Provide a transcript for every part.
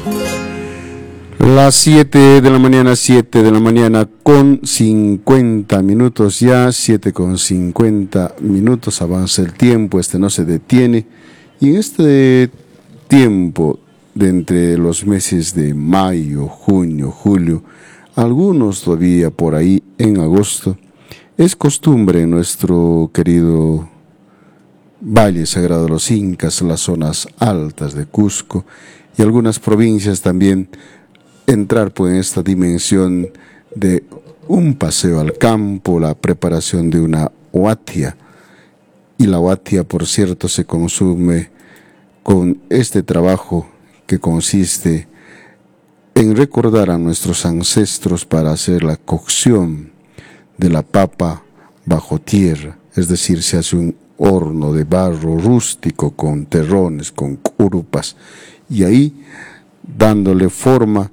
Las 7 de la mañana, 7 de la mañana con 50 minutos ya, 7 con 50 minutos, avanza el tiempo, no se detiene. Y en este tiempo, de entre los meses de mayo, junio, julio, algunos todavía por ahí en agosto, es costumbre en nuestro querido Valle Sagrado de los Incas, las zonas altas de Cusco y algunas provincias también, entrar pues en esta dimensión de un paseo al campo, la preparación de una huatia. Y la huatia, por cierto, se consume con este trabajo que consiste en recordar a nuestros ancestros para hacer la cocción de la papa bajo tierra, es decir, se hace un horno de barro rústico con terrones, con curupas, y ahí, dándole forma,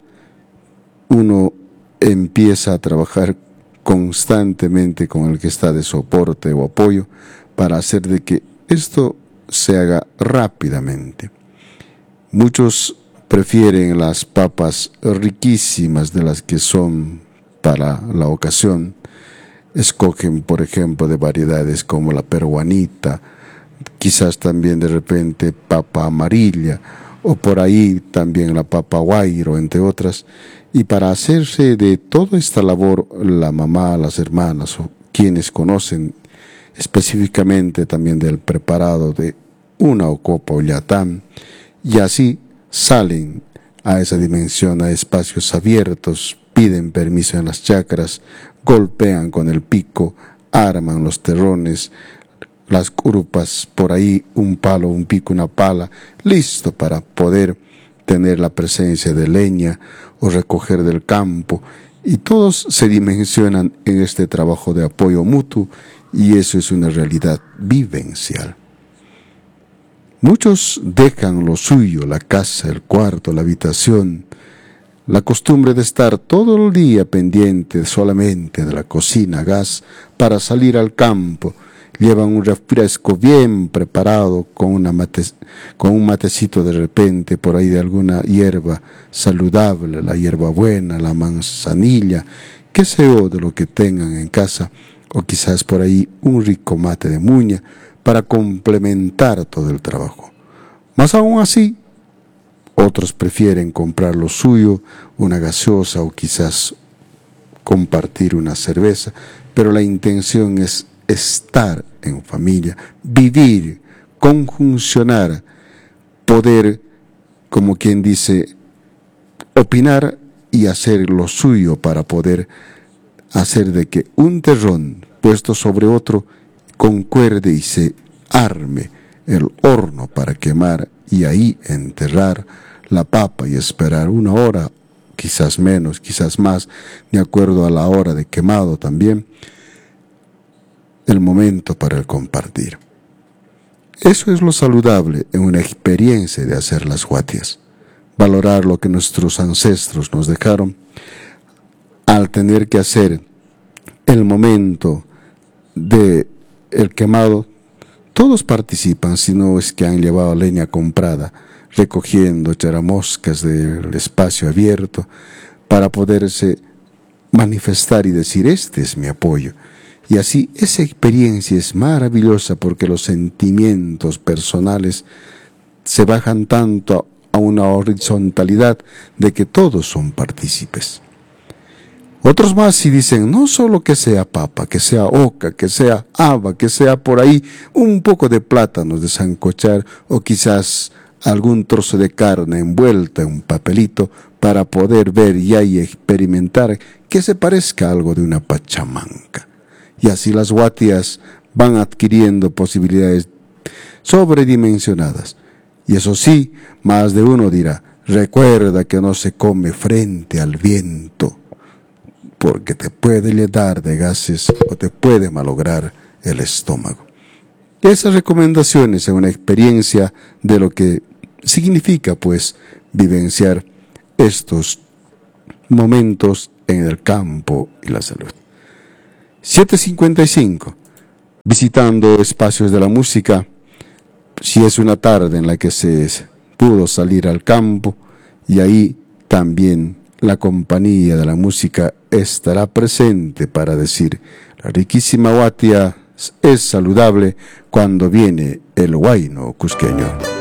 uno empieza a trabajar constantemente con el que está de soporte o apoyo para hacer de que esto se haga rápidamente. Muchos prefieren las papas riquísimas de las que son para la ocasión. Escogen, por ejemplo, de variedades como la peruanita, quizás también de repente papa amarilla, o por ahí también la papa guairo, entre otras. Y para hacerse de toda esta labor, la mamá, las hermanas o quienes conocen específicamente también del preparado de una ocopa o yatán, y así salen a esa dimensión, a espacios abiertos, piden permiso en las chacras, golpean con el pico, arman los terrones, las curupas, por ahí un palo, un pico, una pala, listo para poder tener la presencia de leña o recoger del campo, y todos se dimensionan en este trabajo de apoyo mutuo, y eso es una realidad vivencial. Muchos dejan lo suyo, la casa, el cuarto, la habitación, la costumbre de estar todo el día pendiente solamente de la cocina a gas para salir al campo. Llevan un refresco bien preparado con un matecito de repente por ahí de alguna hierba saludable, la hierbabuena, la manzanilla, qué sé yo de lo que tengan en casa, o quizás por ahí un rico mate de muña para complementar todo el trabajo. Más aún así, otros prefieren comprar lo suyo, una gaseosa o quizás compartir una cerveza, pero la intención es estar en familia, vivir, conjuncionar, poder, como quien dice, opinar y hacer lo suyo para poder hacer de que un terrón puesto sobre otro concuerde y se arme el horno para quemar y ahí enterrar la papa y esperar una hora, quizás menos, quizás más, de acuerdo a la hora de quemado también, el momento para el compartir. Eso es lo saludable en una experiencia de hacer las huatias. Valorar lo que nuestros ancestros nos dejaron al tener que hacer el momento de el quemado. Todos participan, si no es que han llevado leña comprada, recogiendo charamoscas del espacio abierto para poderse manifestar y decir, este es mi apoyo. Y así esa experiencia es maravillosa porque los sentimientos personales se bajan tanto a una horizontalidad de que todos son partícipes. Otros más si dicen, no solo que sea papa, que sea oca, que sea haba, que sea por ahí un poco de plátanos de sancochar o quizás algún trozo de carne envuelta en un papelito para poder ver ya y experimentar que se parezca a algo de una pachamanca. Y así las huatias van adquiriendo posibilidades sobredimensionadas. Y eso sí, más de uno dirá, recuerda que no se come frente al viento, porque te puede llenar de gases o te puede malograr el estómago. Esas recomendaciones son una experiencia de lo que significa, pues, vivenciar estos momentos en el campo y la salud. 7:55, visitando espacios de la música. Si es una tarde en la que se pudo salir al campo y ahí también la compañía de la música estará presente para decir: la riquísima Guatia es saludable cuando viene el huayno cusqueño.